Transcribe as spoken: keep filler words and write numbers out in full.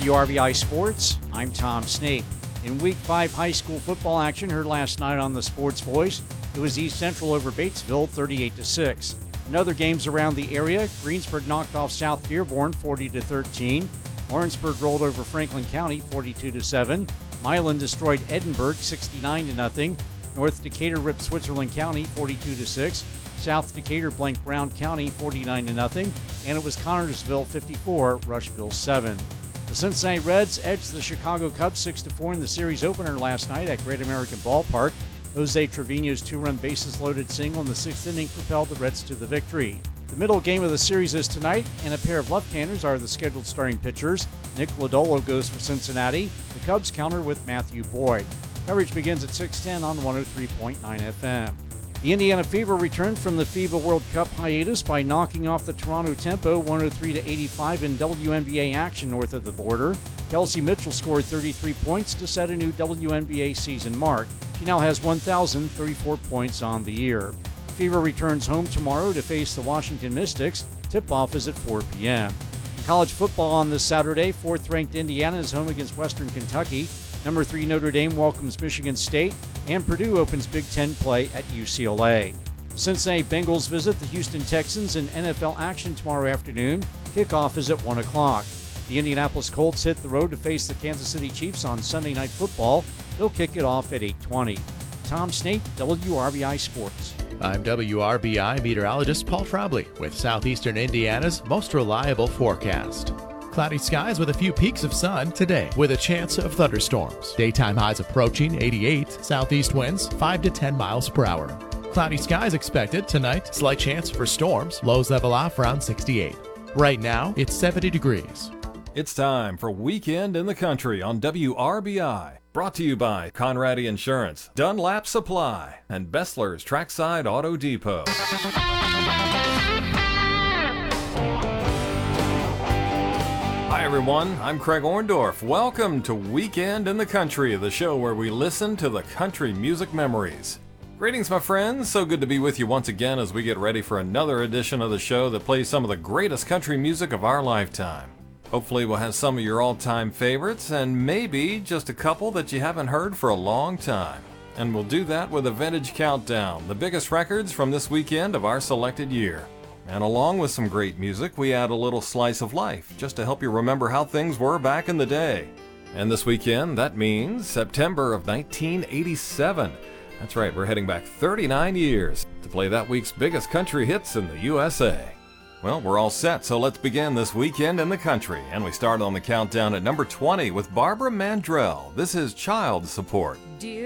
W R B I Sports, I'm Tom Snape. In Week five high school football action heard last night on the Sports Voice, it was East Central over Batesville thirty-eight to six. In other games around the area, Greensburg knocked off South Dearborn forty to thirteen. Lawrenceburg rolled over Franklin County forty-two to seven. Milan destroyed Edinburgh sixty-nine to nothing. North Decatur ripped Switzerland County forty-two to six. South Decatur blanked Brown County forty-nine to nothing. And it was Connorsville fifty-four, Rushville seven. The Cincinnati Reds edged the Chicago Cubs six to four in the series opener last night at Great American Ballpark. Jose Trevino's two-run bases-loaded single in the sixth inning propelled the Reds to the victory. The middle game of the series is tonight, and a pair of left-handers are the scheduled starting pitchers. Nick Lodolo goes for Cincinnati. The Cubs counter with Matthew Boyd. Coverage begins at six ten on one oh three point nine F M. The Indiana Fever returned from the FIBA World Cup hiatus by knocking off the Toronto Tempo one oh three to eighty-five in W N B A action north of the border. Kelsey Mitchell scored thirty-three points to set a new W N B A season mark. She now has one thousand thirty-four points on the year. Fever returns home tomorrow to face the Washington Mystics. Tip-off is at four p.m. In college football on this Saturday, fourth-ranked Indiana is home against Western Kentucky. Number three Notre Dame welcomes Michigan State, and Purdue opens Big Ten play at U C L A. Cincinnati Bengals visit the Houston Texans in N F L action tomorrow afternoon. Kickoff is at one o'clock. The Indianapolis Colts hit the road to face the Kansas City Chiefs on Sunday Night Football. They'll kick it off at eight twenty. Tom Snape, W R B I Sports. I'm W R B I meteorologist Paul Trombley with Southeastern Indiana's most reliable forecast. Cloudy skies with a few peaks of sun today with a chance of thunderstorms. Daytime highs approaching eighty-eight, southeast winds five to ten miles per hour. Cloudy skies expected tonight, slight chance for storms, lows level off around sixty-eight. Right now, it's seventy degrees. It's time for Weekend in the Country on W R B I. Brought to you by Conradi Insurance, Dunlap Supply, and Bessler's Trackside Auto Depot. Hi everyone, I'm Craig Orndorff. Welcome to Weekend in the Country, the show where we listen to the country music memories. Greetings, my friends. So good to be with you once again as we get ready for another edition of the show that plays some of the greatest country music of our lifetime. Hopefully we'll have some of your all-time favorites and maybe just a couple that you haven't heard for a long time. And we'll do that with a vintage countdown, the biggest records from this weekend of our selected year. And along with some great music, we add a little slice of life just to help you remember how things were back in the day. And this weekend, that means September of nineteen eighty-seven. That's right, we're heading back thirty-nine years to play that week's biggest country hits in the U S A. Well, we're all set, so let's begin this Weekend in the Country. And we start on the countdown at number twenty with Barbara Mandrell. This is Child Support. Dear